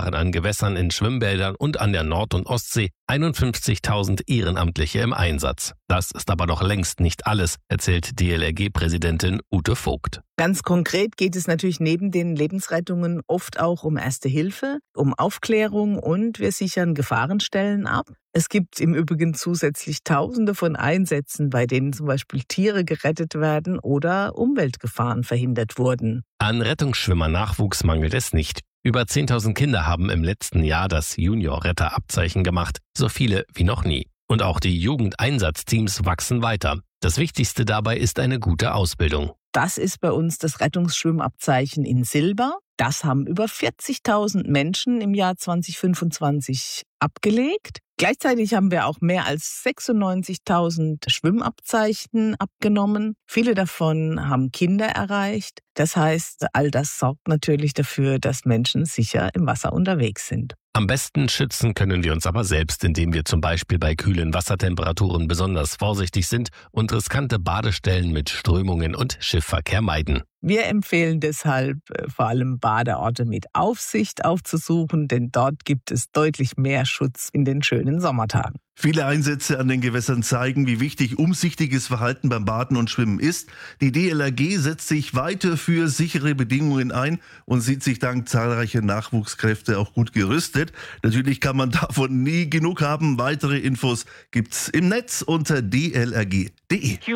waren an Gewässern in Schwimmbädern und an der Nord- und Ostsee 51.000 Ehrenamtliche im Einsatz. Das ist aber noch längst nicht alles, erzählt DLRG-Präsidentin Ute Vogt. Ganz konkret geht es natürlich neben den Lebensrettungen oft auch um Erste Hilfe, um Aufklärung und wir sichern Gefahrenstellen ab. Es gibt im Übrigen zusätzlich Tausende von Einsätzen, bei denen zum Beispiel Tiere gerettet werden oder Umweltgefahren verhindert wurden. An Rettungsschwimmer-Nachwuchs mangelt es nicht. Über 10.000 Kinder haben im letzten Jahr das Junior-Retter-Abzeichen gemacht, so viele wie noch nie. Und auch die Jugendeinsatzteams wachsen weiter. Das Wichtigste dabei ist eine gute Ausbildung. Das ist bei uns das Rettungsschwimmabzeichen in Silber. Das haben über 40.000 Menschen im Jahr 2025 abgelegt. Gleichzeitig haben wir auch mehr als 96.000 Schwimmabzeichen abgenommen. Viele davon haben Kinder erreicht. Das heißt, all das sorgt natürlich dafür, dass Menschen sicher im Wasser unterwegs sind. Am besten schützen können wir uns aber selbst, indem wir zum Beispiel bei kühlen Wassertemperaturen besonders vorsichtig sind und riskante Badestellen mit Strömungen und Schiffverkehr meiden. Wir empfehlen deshalb, vor allem Badeorte mit Aufsicht aufzusuchen, denn dort gibt es deutlich mehr Schutz in den schönen Sommertagen. Viele Einsätze an den Gewässern zeigen, wie wichtig umsichtiges Verhalten beim Baden und Schwimmen ist. Die DLRG setzt sich weiter für sichere Bedingungen ein und sieht sich dank zahlreicher Nachwuchskräfte auch gut gerüstet. Natürlich kann man davon nie genug haben. Weitere Infos gibt's im Netz unter dlrg.de.